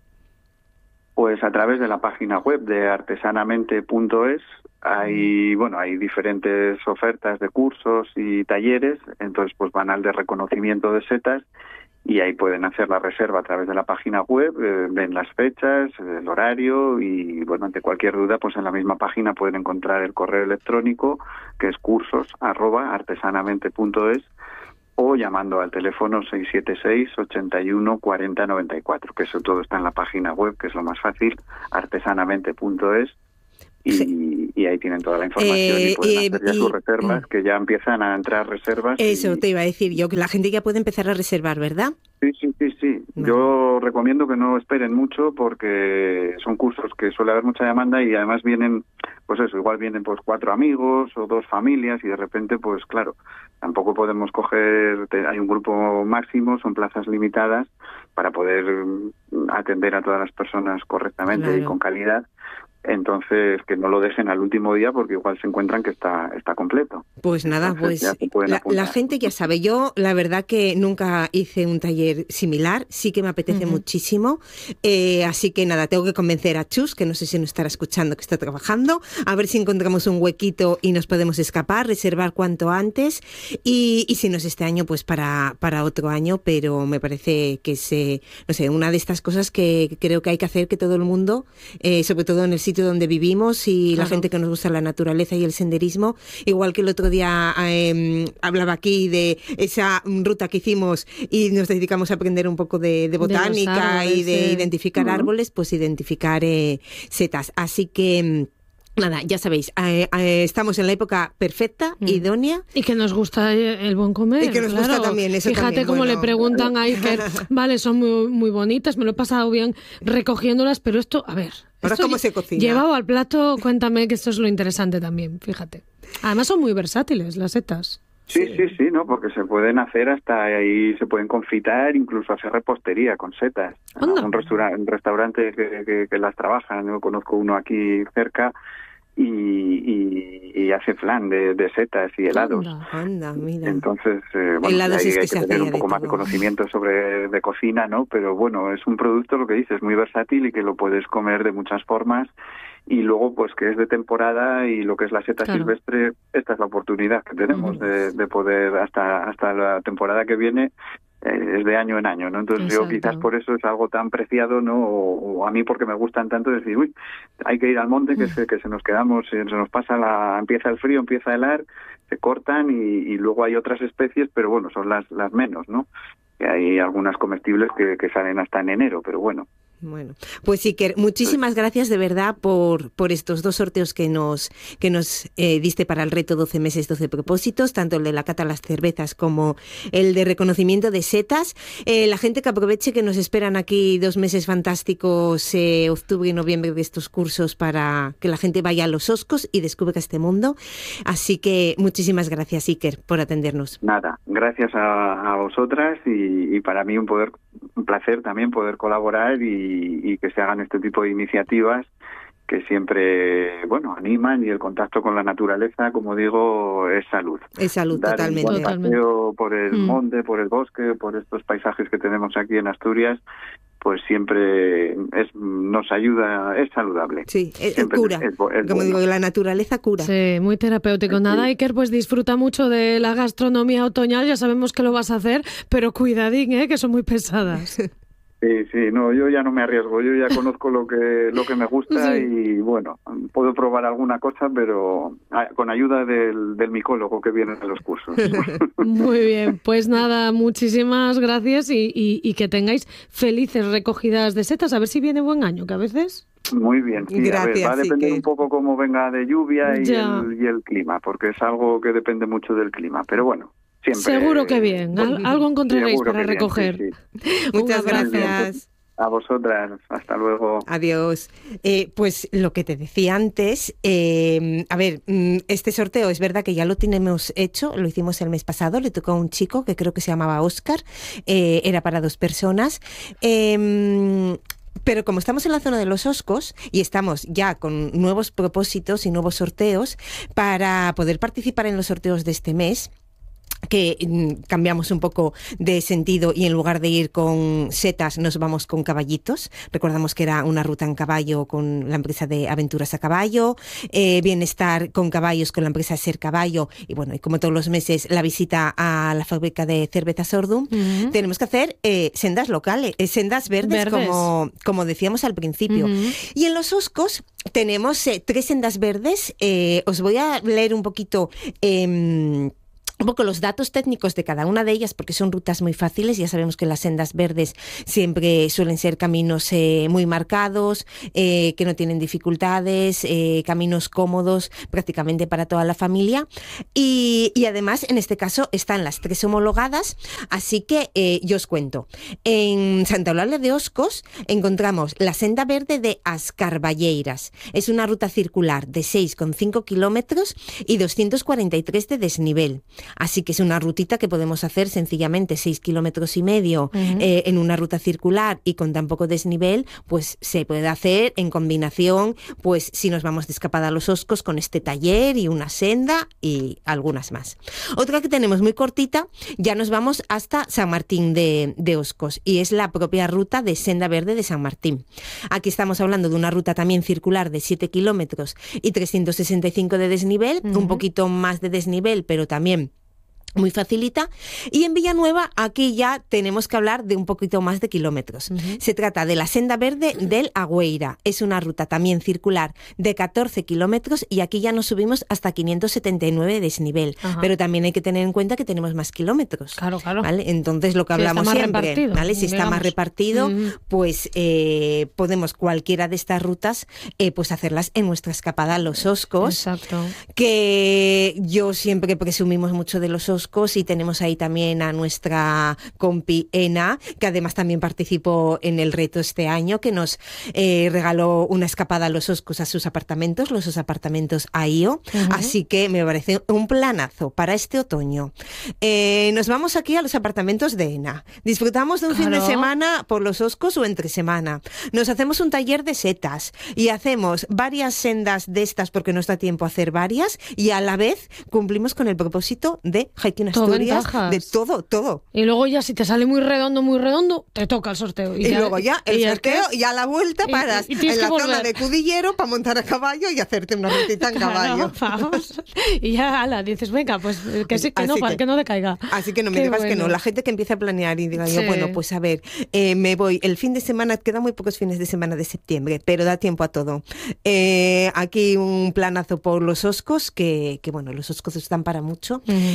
[SPEAKER 3] Pues a través de la página web de artesanamente punto es. Hay, bueno, hay diferentes ofertas de cursos y talleres, entonces pues van al de reconocimiento de setas y ahí pueden hacer la reserva a través de la página web, eh, ven las fechas, el horario y, bueno, ante cualquier duda, pues en la misma página pueden encontrar el correo electrónico, que es cursos arroba artesanamente punto es, o llamando al teléfono seis siete seis, ochenta y uno, cuarenta, noventa y cuatro, que eso todo está en la página web, que es lo más fácil, artesanamente punto es. Y, sí. y ahí tienen toda la información eh, y pueden hacer ya y, sus reservas, y, que ya empiezan a entrar reservas.
[SPEAKER 2] Eso
[SPEAKER 3] y...
[SPEAKER 2] te iba a decir yo, que la gente ya puede empezar a reservar, ¿verdad?
[SPEAKER 3] Sí, sí, sí, sí. No. Yo recomiendo que no esperen mucho porque son cursos que suele haber mucha demanda y además vienen, pues eso, igual vienen pues cuatro amigos o dos familias y de repente, pues claro, tampoco podemos coger, hay un grupo máximo, son plazas limitadas para poder atender a todas las personas correctamente claro. y con calidad. Entonces, que no lo dejen al último día porque igual se encuentran que está está completo.
[SPEAKER 2] Pues nada,
[SPEAKER 3] Entonces,
[SPEAKER 2] pues la, la gente ya sabe. Yo, la verdad que nunca hice un taller similar, sí que me apetece uh-huh. muchísimo. Eh, así que nada, tengo que convencer a Chus, que no sé si nos estará escuchando, que está trabajando, a ver si encontramos un huequito y nos podemos escapar, reservar cuanto antes. Y, y si no es este año, pues para, para otro año, pero me parece que es, eh, no sé, una de estas cosas que creo que hay que hacer que todo el mundo, eh, sobre todo en el sitio donde vivimos y claro. la gente que nos gusta la naturaleza y el senderismo, igual que el otro día eh, hablaba aquí de esa ruta que hicimos y nos dedicamos a aprender un poco de, de botánica de árboles, y de sí. identificar uh-huh. árboles, pues identificar eh, setas. Así que nada, ya sabéis, eh, eh, estamos en la época perfecta, mm. idónea.
[SPEAKER 1] Y que nos gusta el buen comer.
[SPEAKER 2] Y que nos
[SPEAKER 1] claro.
[SPEAKER 2] gusta también eso.
[SPEAKER 1] Fíjate
[SPEAKER 2] también,
[SPEAKER 1] cómo
[SPEAKER 2] bueno.
[SPEAKER 1] le preguntan a Iker, vale, son muy, muy bonitas, me lo he pasado bien recogiéndolas, pero esto, a ver.
[SPEAKER 2] Ahora, ¿cómo se cocina?
[SPEAKER 1] Llevado al plato, cuéntame que esto es lo interesante también, fíjate. Además son muy versátiles las setas.
[SPEAKER 3] Sí, sí, sí, ¿no? Porque se pueden hacer hasta ahí, se pueden confitar, incluso hacer repostería con setas. ¿No? Un, restaura- un restaurante que, que, que las trabajan, yo conozco uno aquí cerca y, y, y hace flan de, de setas y helados.
[SPEAKER 2] Anda, anda, mira.
[SPEAKER 3] Entonces, eh, bueno,
[SPEAKER 2] helados
[SPEAKER 3] ahí
[SPEAKER 2] es que
[SPEAKER 3] hay que
[SPEAKER 2] se
[SPEAKER 3] tener un
[SPEAKER 2] de
[SPEAKER 3] poco
[SPEAKER 2] todo.
[SPEAKER 3] más de conocimiento sobre de cocina, ¿no? Pero bueno, es un producto, lo que dices, muy versátil y que lo puedes comer de muchas formas. Y luego, pues que es de temporada y lo que es la seta claro. silvestre, esta es la oportunidad que tenemos uh-huh. de, de poder, hasta hasta la temporada que viene, eh, es de año en año, ¿no? Entonces Exacto. yo quizás por eso es algo tan preciado, ¿no? O, o a mí porque me gustan tanto decir, uy, hay que ir al monte, que, uh-huh. se, que se nos quedamos, se nos pasa la, empieza el frío, empieza a helar, se cortan y, y luego hay otras especies, pero bueno, son las, las menos, ¿no? Que hay algunas comestibles que, que salen hasta en enero, pero bueno.
[SPEAKER 2] Bueno, pues Iker, muchísimas gracias de verdad por, por estos dos sorteos que nos, que nos eh, diste para el reto doce meses, doce propósitos, tanto el de la cata a las cervezas como el de reconocimiento de setas. Eh, la gente que aproveche que nos esperan aquí dos meses fantásticos, eh, octubre y noviembre, de estos cursos para que la gente vaya a los Oscos y descubra este mundo. Así que muchísimas gracias, Iker, por atendernos.
[SPEAKER 3] Nada, gracias a, a vosotras y, y para mí un poder un placer también poder colaborar y, y que se hagan este tipo de iniciativas que siempre, bueno, animan, y el contacto con la naturaleza, como digo, es salud.
[SPEAKER 2] Es salud,
[SPEAKER 3] Dar
[SPEAKER 2] totalmente.
[SPEAKER 3] un buen paseo por el
[SPEAKER 1] Mm.
[SPEAKER 3] monte, por el bosque, por estos paisajes que tenemos aquí en Asturias, pues siempre es, nos ayuda, es saludable.
[SPEAKER 2] Sí, es,
[SPEAKER 3] Siempre
[SPEAKER 2] cura.
[SPEAKER 3] es bo- es
[SPEAKER 2] Como
[SPEAKER 3] bueno.
[SPEAKER 2] digo, la naturaleza cura.
[SPEAKER 1] Sí, muy terapéutico. Nada, Iker, pues disfruta mucho de la gastronomía otoñal, ya sabemos que lo vas a hacer, pero cuidadín, ¿eh? Que son muy pesadas.
[SPEAKER 3] Sí, sí, no, yo ya no me arriesgo, yo ya conozco lo que lo que me gusta
[SPEAKER 1] Sí.
[SPEAKER 3] y bueno, puedo probar alguna cosa, pero ah, con ayuda del, del micólogo que viene a los cursos.
[SPEAKER 1] Muy bien, pues nada, muchísimas gracias y, y, y que tengáis felices recogidas de setas. A ver si viene buen año, que a veces...
[SPEAKER 3] Muy bien, sí, a ver,
[SPEAKER 2] Gracias,
[SPEAKER 3] va a depender
[SPEAKER 2] Iker.
[SPEAKER 3] un poco cómo venga de lluvia y
[SPEAKER 1] Ya.
[SPEAKER 3] el, y el clima, porque es algo que depende mucho del clima, pero bueno, siempre...
[SPEAKER 1] Seguro que bien, al- algo encontraréis
[SPEAKER 3] Seguro
[SPEAKER 1] para
[SPEAKER 3] que bien,
[SPEAKER 1] recoger.
[SPEAKER 3] sí, sí.
[SPEAKER 2] Muchas
[SPEAKER 1] Un abrazo.
[SPEAKER 2] gracias.
[SPEAKER 3] A vosotras, hasta luego.
[SPEAKER 2] Adiós. Eh, pues lo que te decía antes, eh, a ver, mm, este sorteo es verdad que ya lo tenemos hecho, lo hicimos el mes pasado, le tocó a un chico que creo que se llamaba Óscar, eh, era para dos personas. Eh, Pero como estamos en la zona de los Oscos y estamos ya con nuevos propósitos y nuevos sorteos, para poder participar en los sorteos de este mes, que mm, cambiamos un poco de sentido y en lugar de ir con setas nos vamos con caballitos. Recordamos que era una ruta en caballo con la empresa de Aventuras a Caballo, eh, bienestar con caballos con la empresa Ser Caballo, y bueno, y como todos los meses la visita a la fábrica de cerveza Sordum.
[SPEAKER 1] Ujú.
[SPEAKER 2] Tenemos que hacer eh, sendas locales, eh, sendas verdes,
[SPEAKER 1] Verdes.
[SPEAKER 2] Como, como decíamos al principio.
[SPEAKER 1] Ujú.
[SPEAKER 2] Y en los Oscos tenemos eh, tres sendas verdes. Eh, os voy a leer un poquito... Eh, un poco los datos técnicos de cada una de ellas, porque son rutas muy fáciles. Ya sabemos que las sendas verdes siempre suelen ser caminos eh, muy marcados, eh, que no tienen dificultades, eh, caminos cómodos prácticamente para toda la familia. Y, y además, en este caso, están las tres homologadas, así que eh, yo os cuento. En Santa Eulalia de Oscos encontramos la senda verde de As Carballeiras. Es una ruta circular de seis coma cinco kilómetros y doscientos cuarenta y tres de desnivel. Así que es una rutita que podemos hacer sencillamente seis kilómetros y medio
[SPEAKER 1] Ujú.
[SPEAKER 2] eh, en una ruta circular y con tan poco desnivel, pues se puede hacer en combinación, pues si nos vamos de escapada a los Oscos con este taller y una senda y algunas más. Otra que tenemos muy cortita, ya nos vamos hasta San Martín de, de Oscos y es la propia ruta de Senda Verde de San Martín. Aquí estamos hablando de una ruta también circular de siete kilómetros y trescientos sesenta y cinco de desnivel,
[SPEAKER 1] Ujú.
[SPEAKER 2] un poquito más de desnivel, pero también muy facilita. Y en Villanueva aquí ya tenemos que hablar de un poquito más de kilómetros.
[SPEAKER 1] Ujú.
[SPEAKER 2] Se trata de la Senda Verde del Agüeira. Es una ruta también circular de catorce kilómetros y aquí ya nos subimos hasta quinientos setenta y nueve de desnivel.
[SPEAKER 1] Ajá.
[SPEAKER 2] Pero también hay que tener en cuenta que tenemos más kilómetros.
[SPEAKER 1] Claro, claro.
[SPEAKER 2] ¿Vale? Entonces lo que
[SPEAKER 1] Sí, está
[SPEAKER 2] hablamos
[SPEAKER 1] más
[SPEAKER 2] siempre,
[SPEAKER 1] repartido,
[SPEAKER 2] ¿vale? Si está
[SPEAKER 1] digamos.
[SPEAKER 2] más repartido,
[SPEAKER 1] Ujú.
[SPEAKER 2] pues eh, podemos cualquiera de estas rutas eh, pues hacerlas en nuestra escapada a los Oscos,
[SPEAKER 1] Exacto.
[SPEAKER 2] que yo siempre presumimos mucho de los Oscos y tenemos ahí también a nuestra compi Ena, que además también participó en el reto este año, que nos eh, regaló una escapada a los Oscos a sus apartamentos, los sus apartamentos a I O,
[SPEAKER 1] Ujú.
[SPEAKER 2] así que me parece un planazo para este otoño. Eh, nos vamos aquí a los apartamentos de Ena, disfrutamos de un fin de
[SPEAKER 1] Claro.
[SPEAKER 2] semana por los Oscos o entre semana, nos hacemos un taller de setas y hacemos varias sendas de estas porque nos da tiempo a hacer varias y a la vez cumplimos con el propósito de Hiking
[SPEAKER 1] Todo
[SPEAKER 2] Asturias,
[SPEAKER 1] ventajas.
[SPEAKER 2] de todo, todo.
[SPEAKER 1] Y luego ya si te sale muy redondo, muy redondo, te toca el sorteo.
[SPEAKER 2] Y, luego ya el
[SPEAKER 1] y
[SPEAKER 2] sorteo
[SPEAKER 1] que-
[SPEAKER 2] y a la vuelta
[SPEAKER 1] y-
[SPEAKER 2] paras
[SPEAKER 1] y tienes
[SPEAKER 2] en la
[SPEAKER 1] que
[SPEAKER 2] zona
[SPEAKER 1] volver.
[SPEAKER 2] de Cudillero para montar a caballo y hacerte una rutita en
[SPEAKER 1] Claro,
[SPEAKER 2] caballo.
[SPEAKER 1] vamos. Y ya, ala, dices, venga, pues eh, que sí, que no,
[SPEAKER 2] Así
[SPEAKER 1] para
[SPEAKER 2] que-
[SPEAKER 1] que no decaiga.
[SPEAKER 2] Así que no me
[SPEAKER 1] Qué
[SPEAKER 2] digas que no.
[SPEAKER 1] bueno.
[SPEAKER 2] La gente que empieza a planear y diga yo,
[SPEAKER 1] Sí.
[SPEAKER 2] bueno, pues a ver, eh, me voy. El fin de semana, quedan muy pocos fines de semana de septiembre, pero da tiempo a todo. Eh, aquí un planazo por los Oscos, que, que bueno, los Oscos están para mucho.
[SPEAKER 1] Ujú.
[SPEAKER 2] Eh,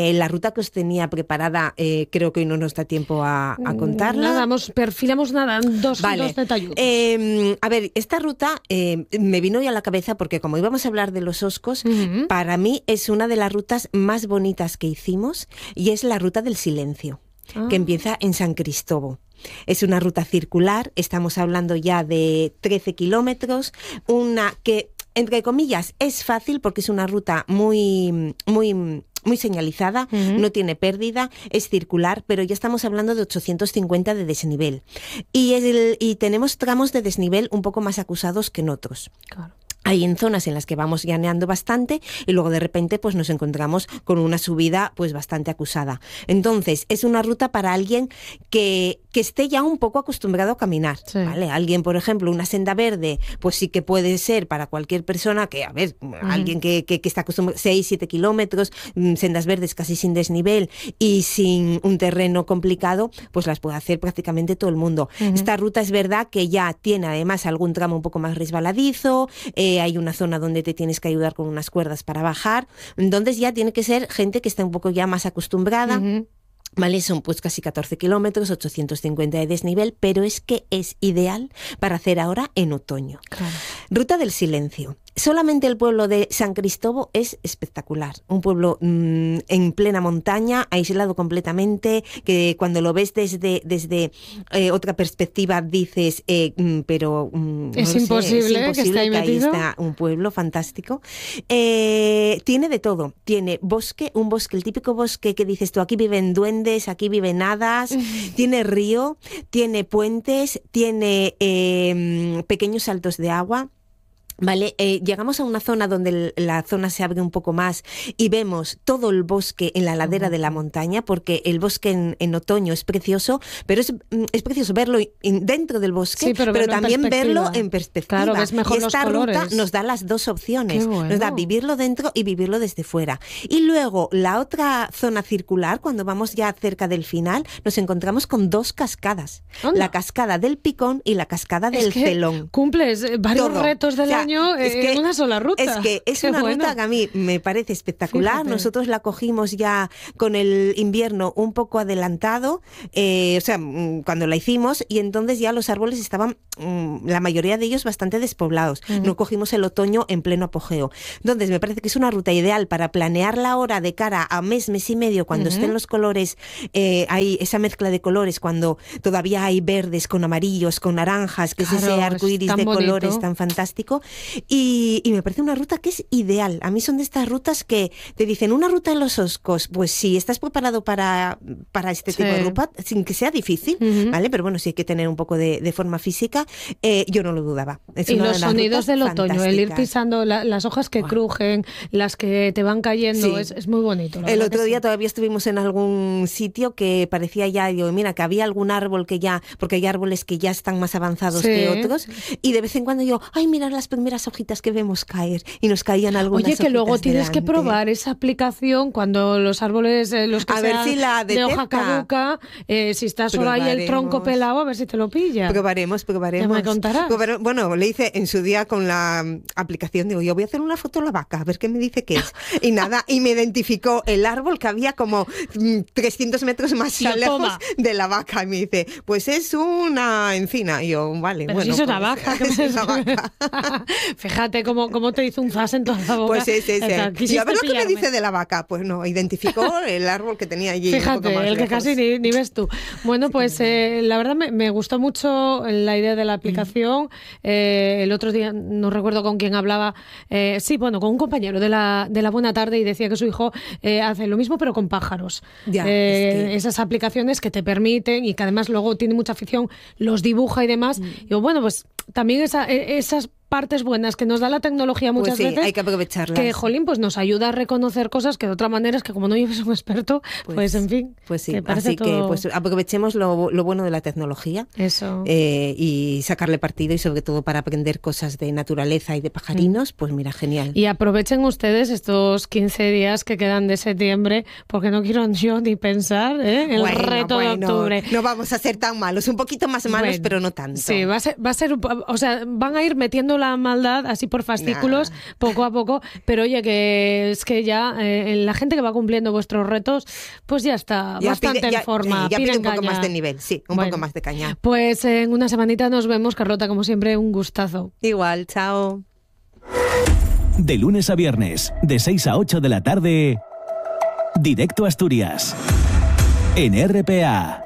[SPEAKER 2] Eh, la ruta que os tenía preparada, eh, creo que hoy no nos da tiempo a, a contarla.
[SPEAKER 1] Nada, nos perfilamos nada, dos,
[SPEAKER 2] vale.
[SPEAKER 1] dos detalles.
[SPEAKER 2] Eh, a ver, esta ruta eh, me vino ya a la cabeza porque como íbamos a hablar de los Oscos, uh-huh. para mí es una de las rutas más bonitas que hicimos y es la ruta del silencio, ah. que empieza en San Cristóbal. Es una ruta circular, estamos hablando ya de trece kilómetros, una que, entre comillas, es fácil porque es una ruta muy, muy, muy señalizada, uh-huh. no tiene pérdida, es circular, pero ya estamos hablando de ochocientos cincuenta de desnivel. Y, es el, y tenemos tramos de desnivel un poco más acusados que en otros. Claro. Hay en zonas en las que vamos llaneando bastante y luego de repente pues nos encontramos con una subida pues bastante acusada. Entonces, es una ruta para alguien que, que esté ya un poco acostumbrado a caminar, sí. ¿vale? Alguien, por ejemplo, una senda verde, pues sí que puede ser para cualquier persona que, a ver, uh-huh. alguien que, que, que está acostumbrado, seis, siete kilómetros, sendas verdes casi sin desnivel y sin un terreno complicado, pues las puede hacer prácticamente todo el mundo. Uh-huh. Esta ruta es verdad que ya tiene además algún tramo un poco más resbaladizo, eh, hay una zona donde te tienes que ayudar con unas cuerdas para bajar, entonces ya tiene que ser gente que está un poco ya más acostumbrada. Uh-huh. Vale, son pues casi catorce kilómetros, ochocientos cincuenta de desnivel, pero es que es ideal para hacer ahora en otoño. Claro. Ruta del silencio. Solamente el pueblo de San Cristóbal es espectacular. Un pueblo mmm, en plena montaña, aislado completamente, que cuando lo ves desde, desde eh, otra perspectiva dices, eh, mmm, pero... Mmm,
[SPEAKER 1] es,
[SPEAKER 2] no
[SPEAKER 1] imposible,
[SPEAKER 2] sé, es imposible
[SPEAKER 1] que, está ahí,
[SPEAKER 2] que ahí
[SPEAKER 1] metido.
[SPEAKER 2] Está un pueblo fantástico. Eh, tiene de todo. Tiene bosque, un bosque, el típico bosque que dices tú, aquí viven duendes, aquí viven hadas. Tiene río, tiene puentes, tiene eh, pequeños saltos de agua. Vale, eh, llegamos a una zona donde el, la zona se abre un poco más y vemos todo el bosque en la ladera uh-huh. de la montaña, porque el bosque en, en otoño es precioso, pero es, es precioso verlo in, dentro del bosque,
[SPEAKER 1] sí, pero,
[SPEAKER 2] pero
[SPEAKER 1] verlo
[SPEAKER 2] también
[SPEAKER 1] en
[SPEAKER 2] verlo en perspectiva.
[SPEAKER 1] Claro, ves mejor
[SPEAKER 2] y esta
[SPEAKER 1] los
[SPEAKER 2] ruta
[SPEAKER 1] colores.
[SPEAKER 2] Nos da las dos opciones,
[SPEAKER 1] bueno.
[SPEAKER 2] nos da vivirlo dentro y vivirlo desde fuera. Y luego la otra zona circular, cuando vamos ya cerca del final, nos encontramos con dos cascadas, ¿Onda? La cascada del Picón y la cascada del
[SPEAKER 1] es que
[SPEAKER 2] Celón.
[SPEAKER 1] Cumples varios
[SPEAKER 2] Todo.
[SPEAKER 1] retos del
[SPEAKER 2] o sea,
[SPEAKER 1] año
[SPEAKER 2] es que,
[SPEAKER 1] en una sola ruta.
[SPEAKER 2] Es que es
[SPEAKER 1] Qué
[SPEAKER 2] una
[SPEAKER 1] bueno.
[SPEAKER 2] ruta que a mí me parece espectacular. Fíjate. Nosotros la cogimos ya con el invierno un poco adelantado, eh, o sea, cuando la hicimos, y entonces ya los árboles estaban, la mayoría de ellos, bastante despoblados. Uh-huh. No cogimos el otoño en pleno apogeo. Entonces me parece que es una ruta ideal para planearla ahora de cara a mes, mes y medio, cuando uh-huh. estén los colores, eh, hay esa mezcla de colores, cuando todavía hay verdes con amarillos, con naranjas, que claro, es ese arcoiris de bonito. Colores tan fantástico. Y, y me parece una ruta que es ideal. A mí son de estas rutas que te dicen, una ruta en los Oscos, pues sí, estás preparado para, para este sí. tipo de ruta, sin que sea difícil, uh-huh. ¿vale? Pero bueno, sí hay que tener un poco de, de forma física. Eh, yo no lo dudaba. Es
[SPEAKER 1] y
[SPEAKER 2] una
[SPEAKER 1] los
[SPEAKER 2] de las
[SPEAKER 1] sonidos del otoño, el ir pisando la, las hojas que wow. crujen, las que te van cayendo, sí. es, es muy bonito.
[SPEAKER 2] El otro día sí. todavía estuvimos en algún sitio que parecía ya, digo, mira, que había algún árbol que ya, porque hay árboles que ya están más avanzados sí. que otros, y de vez en cuando yo, ay, mirar las primeras hojitas que vemos caer, y nos caían algunas.
[SPEAKER 1] Oye, que luego tienes
[SPEAKER 2] delante.
[SPEAKER 1] que probar esa aplicación cuando los árboles, eh, los que
[SPEAKER 2] a
[SPEAKER 1] sean
[SPEAKER 2] ver si la
[SPEAKER 1] de hoja caduca, eh, si está solo ahí el tronco pelado, a ver si te lo pilla.
[SPEAKER 2] Probaremos, probaremos.
[SPEAKER 1] Ya me contarás.
[SPEAKER 2] Probar, bueno, le hice en su día con la aplicación, digo, yo voy a hacer una foto de la vaca, a ver qué me dice que es. Y nada, y me identificó el árbol que había como trescientos metros más lejos toma. de la vaca. Y me dice, pues es una encina. Y yo, vale,
[SPEAKER 1] pero
[SPEAKER 2] bueno.
[SPEAKER 1] Si es
[SPEAKER 2] pues,
[SPEAKER 1] una vaca.
[SPEAKER 2] Es una vaca.
[SPEAKER 1] Fíjate cómo, cómo te hizo un fas en toda la boca.
[SPEAKER 2] Pues es ese. Y a ver lo que
[SPEAKER 1] pillarme.
[SPEAKER 2] me dice de la vaca. Pues no, identificó el árbol que tenía allí.
[SPEAKER 1] Fíjate,
[SPEAKER 2] un poco más
[SPEAKER 1] el
[SPEAKER 2] lejos.
[SPEAKER 1] que casi ni, ni ves tú. Bueno, pues eh, la verdad me, me gustó mucho la idea de la aplicación. Eh, el otro día, no recuerdo con quién hablaba, eh, sí, bueno, con un compañero de la, de la Buena Tarde, y decía que su hijo eh, hace lo mismo pero con pájaros. Ya, eh, es que... Esas aplicaciones que te permiten, y que además luego tiene mucha afición, los dibuja y demás. Mm. Y digo, bueno, pues también esa, esas partes buenas que nos da la tecnología muchas
[SPEAKER 2] pues sí,
[SPEAKER 1] veces,
[SPEAKER 2] hay que aprovecharlas.
[SPEAKER 1] Que, jolín, pues nos ayuda a reconocer cosas que de otra manera es que como no lleves un experto, pues, pues en fin.
[SPEAKER 2] Pues sí,
[SPEAKER 1] que
[SPEAKER 2] así
[SPEAKER 1] todo...
[SPEAKER 2] que pues aprovechemos lo, lo bueno de la tecnología.
[SPEAKER 1] Eso.
[SPEAKER 2] Eh, y sacarle partido, y sobre todo para aprender cosas de naturaleza y de pajarinos, mm. pues mira, genial.
[SPEAKER 1] Y aprovechen ustedes estos quince días que quedan de septiembre, porque no quiero yo ni pensar ¿eh? el
[SPEAKER 2] bueno,
[SPEAKER 1] reto
[SPEAKER 2] bueno,
[SPEAKER 1] de octubre.
[SPEAKER 2] No vamos a ser tan malos, un poquito más malos, bueno, pero no tanto.
[SPEAKER 1] Sí, va a ser, va a ser, o sea, van a ir metiendo empezando la maldad así por fascículos, nah. poco a poco, pero oye, que es que ya eh, la gente que va cumpliendo vuestros retos, pues ya está ya bastante pide, ya, en forma.
[SPEAKER 2] Ya pide un
[SPEAKER 1] caña.
[SPEAKER 2] poco más de nivel, sí, un bueno, poco más de caña.
[SPEAKER 1] Pues eh, en una semanita nos vemos, Carlota, como siempre, un gustazo.
[SPEAKER 2] Igual, chao.
[SPEAKER 4] De lunes a viernes, de seis a ocho de la tarde, Directo Asturias, en R P A.